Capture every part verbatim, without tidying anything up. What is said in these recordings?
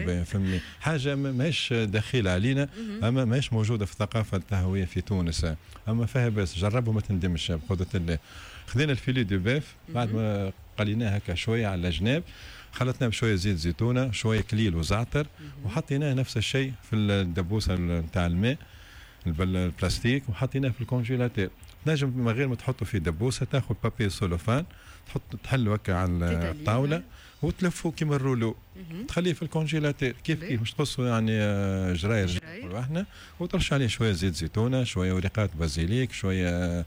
فهمني حاجه ماهيش دخيله علينا، اما ماهيش موجوده في الثقافه التهويه في تونس، اما فيها بس جربوا ما تندمش بقدره الله. خذينا الفيلي دو بيف بعد ما قليناه هكا شويه على الجناب، خلطناه بشويه زيت زيتونه شويه كليل وزعتر، وحطيناه نفس الشيء في الدبوسه نتاع الماء البلاستيك، وحطيناه في الكونجيلاتير. نجم من غير ما تحطه في دبوسه تاخذ بابي سولوفان تحط تحلو هكا على الطاوله وتلفه كيما الرولو، تخليه في الكونجيلاتير كيف كيف مش تقصه يعني جراير احنا، وترش عليه شويه زيت زيتونه شويه ورقات بازيليك شويه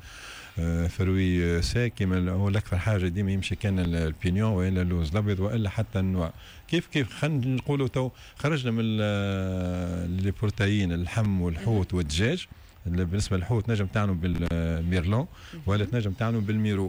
فروي ساك كيما هو الاكثر حاجه ديما يمشي كان البينيون والا اللوز الابيض والا حتى النوع. كيف كيف خلينا نقولوا تو خرجنا من البروتين اللحم والحوت والدجاج. بالنسبه للحوت نجم تعملوا بالميرلون ولا تنجم تعملوا بالميرو.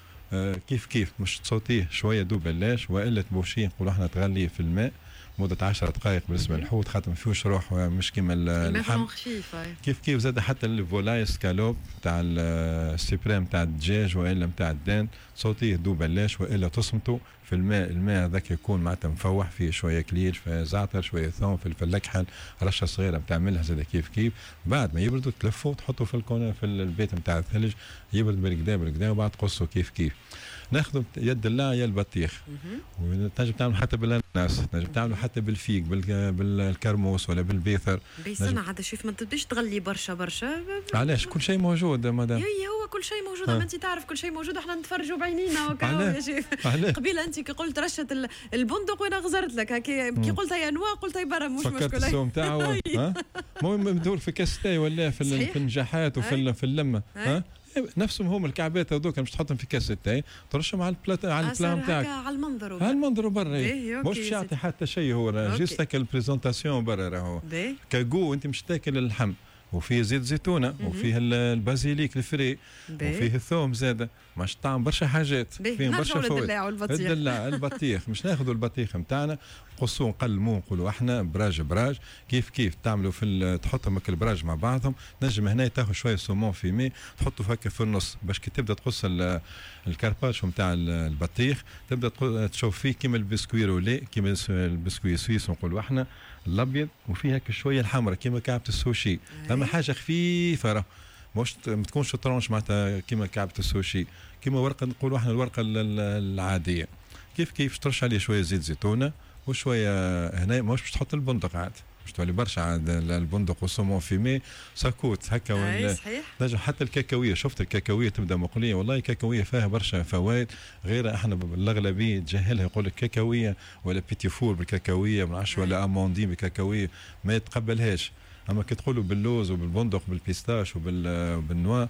آه كيف كيف مش تصوتيه شويه دوب بلاش والا تبوشيه نقولوا احنا تغليه في الماء مده عشر دقائق بالنسبه للحوت خاطر ما فيهوش روح مش كيما اللحم. كيف كيف زاد حتى الفولاي سكالوب تاع السيبريم تاع الدجاج والا نتاع الدان صوتيه دوب بلاش والا تصمتوا في الماء. الماء هذاك يكون معناتها مفوح فيه شويه كليل فيه زعتر شويه ثوم فلفل اكحل رشه صغيره نتاع ملح زاد كيف كيف. بعد ما يبردوا تلفوا تحطوا في الكون في البيت نتاع الثلج يبرد بالكدا بالكدا وبعد تقصوا كيف كيف. ناخذ يد الله يا البطيخ وتنجم تعملوا حتى بالاناناس تنجم تعملوا حتى بالفيق بالكرموس ولا بالبيثر. بيستنى عاد شوف ما تبديش تغلي برشا برشا. علاش كل شيء موجود مدام. يي هو كل شيء موجود ما انت تعرف كل شيء موجود احنا نتفرجوا بعينينا وكا يا شيف. قبيله انت كي قلت رشه البندق وانا غزرت لك هكي كي قلت هي انواع قلت هي برا مش مشكله. فكرت السوم تاعو ها المهم ندور في كاستاي ولا في في النجاحات وفي في اللمه ها نفسهم هم الكعبات هذوك مش تحطهم في كاس التاي ترشهم على البلاط على البلان تاعك على المنظر على المنظر برا إيه مش يعطي حتى شيء هو جيست هكا البريزونطاسيون برا راهو كاغو انت مش تاكل اللحم وفيه زيت زيتونه وفيه البازيليك الفري وفيه الثوم زاده مش طعم برشا حاجات فيه برشا فوائد. الدلاع البطيخ مش ناخذوا البطيخ نتاعنا قصوه نقلموه نقولوا احنا براج براج كيف كيف تعملوا في تحطهم هكا البراج مع بعضهم. نجم هنا تاخذ شويه سومون في مي تحطوا هكا في النص باش كي تبدا تقص الكارباتشو نتاع البطيخ تبدا تشوف فيه كيما البسكوي رولي كيما البسكوي سويس نقولوا احنا الابيض وفيه هكا شويه الحمراء كيما كعبه السوشي. اما حاجه خفيفه راه مش ما تكونش طرونش معناتها كيما كعبه السوشي كيما ورقه نقولوا احنا الورقه العاديه. كيف كيف ترش عليه شويه زيت زيتونه وشويه هنا مش باش تحط البندق عاد باش تولي برشا عاد البندق والسومون فيمي ساكوت هكا ولا نجم حتى الكاكاويه. شفت الكاكاويه تبدا مقليه والله الكاكاويه فيها برشا فوائد غير احنا الاغلبيه تجهلها يقول لك كاكاويه ولا بيتي فور بالكاكاويه ما نعرفش ولا اموندين بالكاكاويه ما يتقبلهاش. اما كي تقولوا باللوز وبالبندق وبالبيستاش وبالنوا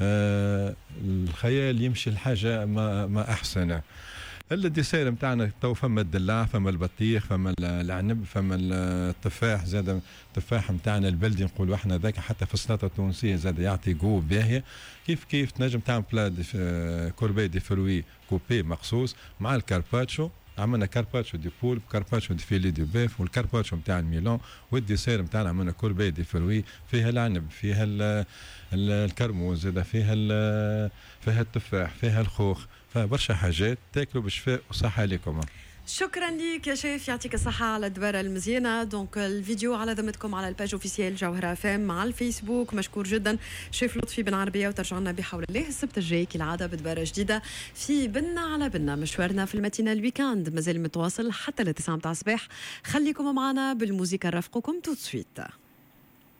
آه الخيال يمشي الحاجه ما ما احسن. الديسير نتاعنا تو فما الدلاع فما البطيخ فما العنب فما التفاح زاد التفاح نتاعنا البلدي نقولوا احنا ذاك حتى في السلطه التونسيه زاد يعطي جو باهيه. كيف كيف تنجم تعمل بلا كوربي دي فروي كوبي مخصوص مع الكارباتشو. عملنا كارباتشو دي بول كارباتشو دي فيلي دي بيف والكارباتشو نتاع الميلان والديسير نتاعنا عملنا كوربي دي فروي فيها العنب فيها الكرموز زاد فيها فيها التفاح فيها الخوخ فبرشا حاجات تاكلوا بشفاء وصحه عليكم. شكرا لك يا شيف يعطيك الصحة على الدبارة المزيانة. دونك الفيديو على ذمتكم على الباج اوفيسيال جوهرة فام على الفيسبوك. مشكور جدا شيف لطفي بن عربية وترجع لنا بحول الله السبت الجاي كالعادة بدبارة جديدة في بنا على بنا. مشوارنا في الماتينا الويكاند مازال متواصل حتى لتسعة متاع الصباح. خليكم معنا بالموسيقى رافقكم تو سويت.